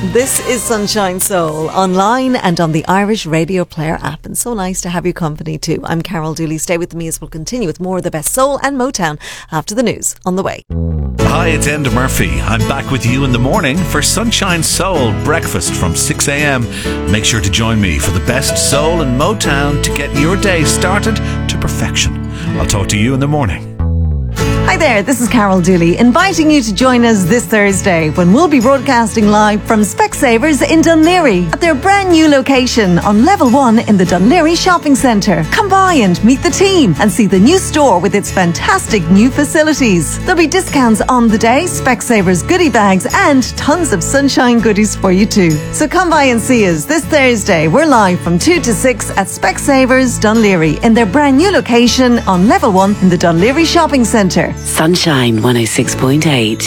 This is Sunshine Soul, online and on the Irish Radio Player app. And so nice to have you company too. I'm Carol Dooley. Stay with me as we'll continue with more of the best soul and Motown after the news on the way. Hi, it's Enda Murphy. I'm back with you in the morning for Sunshine Soul breakfast from 6 a.m. Make sure to join me for the best soul and Motown to get your day started to perfection. I'll talk to you in the morning. Hi there, this is Carol Dooley, inviting you to join us this Thursday when we'll be broadcasting live from Specsavers in Dún Laoghaire at their brand new location on Level 1 in the Dún Laoghaire Shopping Centre. Come by and meet the team and see the new store with its fantastic new facilities. There'll be discounts on the day, Specsavers goodie bags and tons of sunshine goodies for you too. So come by and see us this Thursday. We're live from 2 to 6 at Specsavers Dún Laoghaire in their brand new location on Level 1 in the Dún Laoghaire Shopping Centre. Sunshine 106.8.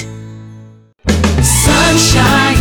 Sunshine.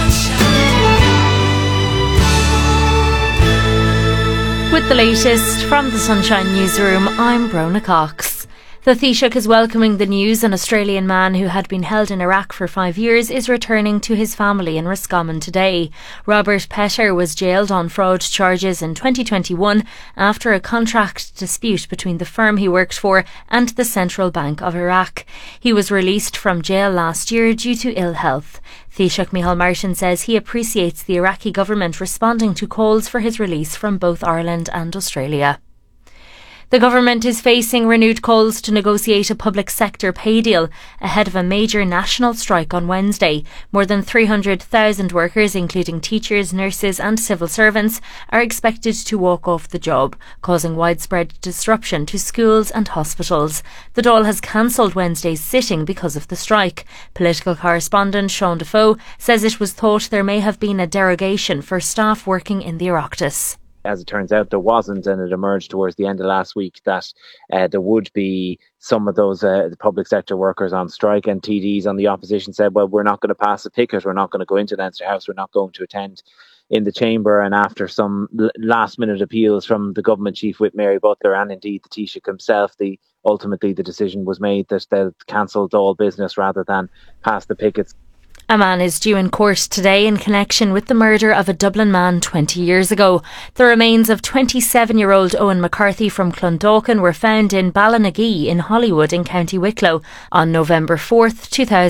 With the latest from the Sunshine Newsroom, I'm Brona Cox. The Taoiseach is welcoming the news an Australian man who had been held in Iraq for 5 years is returning to his family in Roscommon today. Robert Petter was jailed on fraud charges in 2021 after a contract dispute between the firm he worked for and the Central Bank of Iraq. He was released from jail last year due to ill health. Taoiseach Micheál Martin says he appreciates the Iraqi government responding to calls for his release from both Ireland and Australia. The government is facing renewed calls to negotiate a public sector pay deal ahead of a major national strike on Wednesday. More than 300,000 workers, including teachers, nurses and civil servants, are expected to walk off the job, causing widespread disruption to schools and hospitals. The Dáil has cancelled Wednesday's sitting because of the strike. Political correspondent Sean Defoe says it was thought there may have been a derogation for staff working in the Oireachtas. As it turns out, there wasn't, and it emerged towards the end of last week that there would be some of those public sector workers on strike, and TDs on the opposition said, well, we're not going to pass a picket, we're not going to go into Leinster House, we're not going to attend in the chamber. And after some last-minute appeals from the government chief whip Mary Butler and indeed the Taoiseach himself, ultimately the decision was made that they'll cancel Dáil business rather than pass the pickets. A man is due in court today in connection with the murder of a Dublin man 20 years ago. The remains of 27-year-old Owen McCarthy from Clondalkin were found in Ballynagee in Hollywood in County Wicklow on November 4th,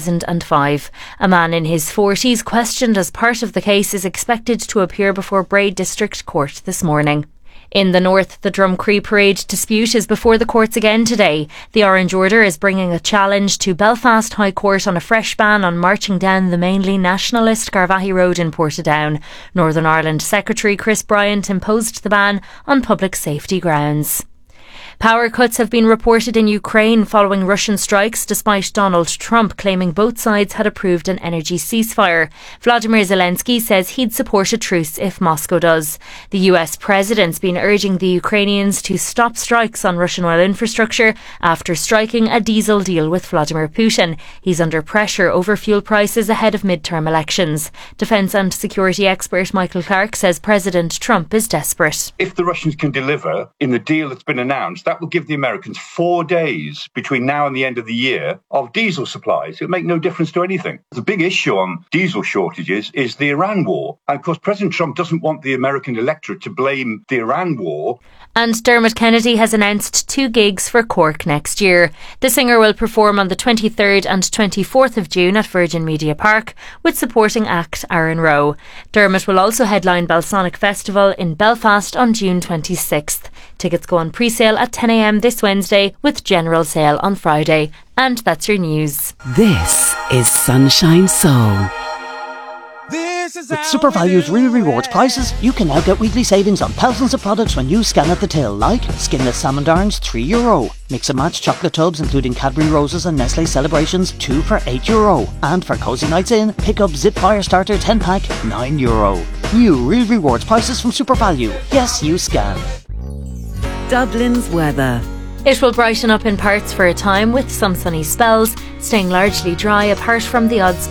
2005. A man in his 40s questioned as part of the case is expected to appear before Bray District Court this morning. In the north, the Drumcree Parade dispute is before the courts again today. The Orange Order is bringing a challenge to Belfast High Court on a fresh ban on marching down the mainly nationalist Garvaghey Road in Portadown. Northern Ireland Secretary Chris Bryant imposed the ban on public safety grounds. Power cuts have been reported in Ukraine following Russian strikes, despite Donald Trump claiming both sides had approved an energy ceasefire. Vladimir Zelensky says he'd support a truce if Moscow does. The US president's been urging the Ukrainians to stop strikes on Russian oil infrastructure after striking a diesel deal with Vladimir Putin. He's under pressure over fuel prices ahead of midterm elections. Defence and security expert Michael Clark says President Trump is desperate. If the Russians can deliver in the deal that's been announced, that will give the Americans 4 days between now and the end of the year of diesel supplies. It'll make no difference to anything. The big issue on diesel shortages is the Iran war. And of course, President Trump doesn't want the American electorate to blame the Iran war. And Dermot Kennedy has announced 2 gigs for Cork next year. The singer will perform on the 23rd and 24th of June at Virgin Media Park with supporting act Aaron Rowe. Dermot will also headline Balsonic Festival in Belfast on June 26th. Tickets go on pre-sale at 10 a.m. this Wednesday with general sale on Friday. And that's your news. This is Sunshine Soul. With SuperValue's Real Rewards prices, you can now get weekly savings on thousands of products when you scan at the till, like skinless salmon darns, €3. Mix and match chocolate tubs including Cadbury Roses and Nestle Celebrations, 2 for €8. And for cozy nights in, pick up Zip Fire Starter 10-pack, €9. New Real Rewards prices from SuperValue. Yes, you scan. Dublin's weather. It will brighten up in parts for a time with some sunny spells, staying largely dry apart from the odd